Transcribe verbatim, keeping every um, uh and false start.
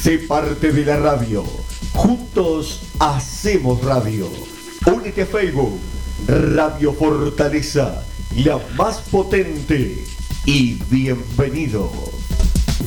Sé parte de la radio. Juntos hacemos radio. Únete a Facebook. Radio Fortaleza, la más potente. Y bienvenido.